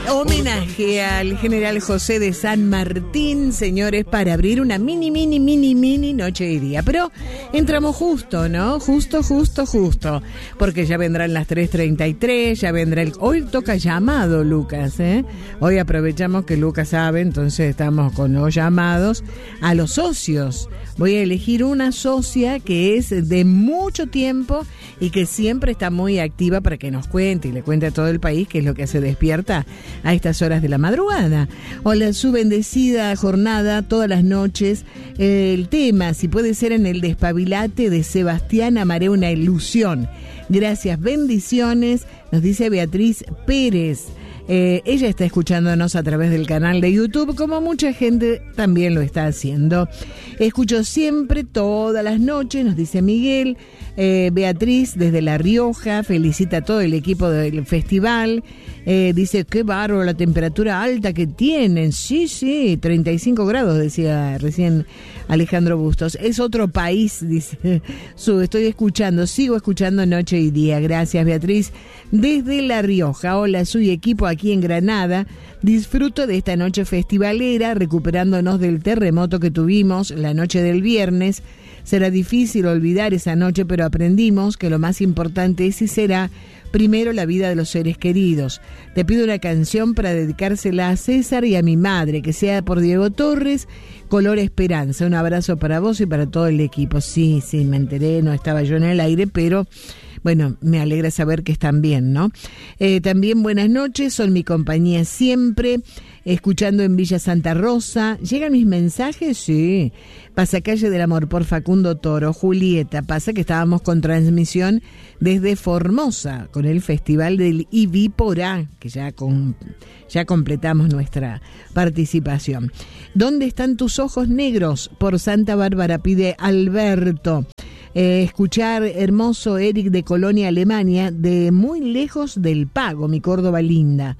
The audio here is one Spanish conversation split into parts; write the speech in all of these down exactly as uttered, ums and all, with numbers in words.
Homenaje al general José de San Martín, señores, para abrir una mini, mini, mini, mini noche y día. Pero entramos justo, ¿no? Justo, justo, justo. Porque ya vendrán las tres treinta y tres, ya vendrá el... Hoy toca llamado, Lucas, ¿eh? Hoy aprovechamos que Lucas sabe, entonces estamos con los llamados a los socios. Voy a elegir una socia que es de mucho tiempo y que siempre está muy activa para que nos cuente y le cuente a todo el país qué es lo que se despierta a estas horas de la madrugada. Hola, su bendecida jornada todas las noches. Eh, el tema, si puede ser en el despabilate de Sebastián, amaré una ilusión. Gracias, bendiciones, nos dice Beatriz Pérez. Eh, ella está escuchándonos a través del canal de YouTube, como mucha gente también lo está haciendo. Escucho siempre, todas las noches, nos dice Miguel. Eh, Beatriz, desde La Rioja, felicita a todo el equipo del festival. Eh, dice, qué bárbaro la temperatura alta que tienen. Sí, sí, treinta y cinco grados, decía recién Alejandro Bustos. Es otro país, dice. Su, estoy escuchando, sigo escuchando noche y día. Gracias, Beatriz. Desde La Rioja, hola, soy equipo aquí en Granada. Disfruto de esta noche festivalera, recuperándonos del terremoto que tuvimos la noche del viernes. Será difícil olvidar esa noche, pero aprendimos que lo más importante es y será primero la vida de los seres queridos. Te pido una canción para dedicársela a César y a mi madre, que sea por Diego Torres, Color Esperanza. Un abrazo para vos y para todo el equipo. Sí, sí, me enteré, no estaba yo en el aire, pero... bueno, me alegra saber que están bien, ¿no? Eh, también buenas noches, son mi compañía siempre, escuchando en Villa Santa Rosa. ¿Llegan mis mensajes? Sí. Pasacalle del Amor por Facundo Toro. Julieta, pasa que estábamos con transmisión desde Formosa, con el Festival del Ibiporá, que ya, con, ya completamos nuestra participación. ¿Dónde están tus ojos negros? Por Santa Bárbara, pide Alberto. Eh, escuchar hermoso Eric de Colonia, Alemania, de muy lejos del Pago, mi Córdoba linda.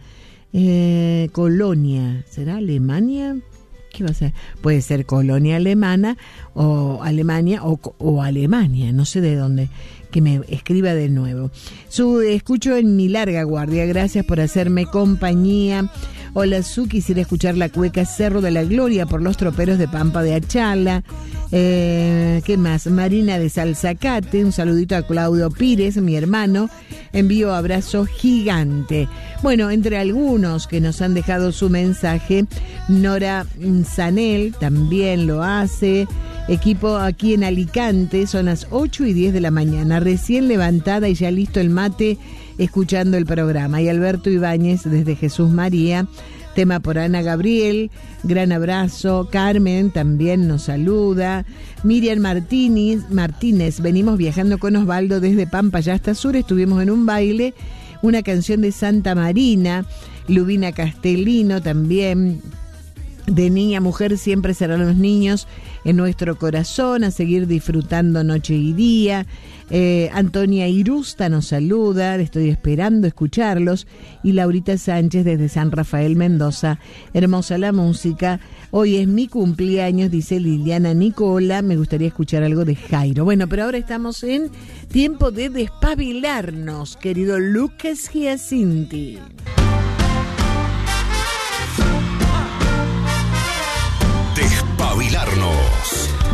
Eh, Colonia, ¿será Alemania? ¿Qué va a ser? Puede ser Colonia Alemana o Alemania o, o Alemania, no sé de dónde. Que me escriba de nuevo. Su, escucho en mi larga guardia, gracias por hacerme compañía. Hola, Su, quisiera escuchar la cueca Cerro de la Gloria por los troperos de Pampa de Achala. Eh, ¿Qué más? Marina de Salzacate, un saludito a Claudio Pires, mi hermano. Envío abrazo gigante. Bueno, entre algunos que nos han dejado su mensaje, Nora Zanel también lo hace. Equipo aquí en Alicante, son las ocho y diez de la mañana, recién levantada y ya listo el mate, escuchando el programa. Y Alberto Ibáñez desde Jesús María, tema por Ana Gabriel, gran abrazo. Carmen también nos saluda. Miriam Martínez, Martínez, venimos viajando con Osvaldo desde Pampa ya hasta Sur, estuvimos en un baile, una canción de Santa Marina. Lubina Castellino también, de niña mujer siempre serán los niños en nuestro corazón, a seguir disfrutando noche y día. Eh, Antonia Irusta nos saluda, estoy esperando escucharlos. Y Laurita Sánchez desde San Rafael, Mendoza, hermosa la música. Hoy es mi cumpleaños, dice Liliana Nicola, me gustaría escuchar algo de Jairo. Bueno, pero ahora estamos en tiempo de despabilarnos, querido Lucas Giacinti.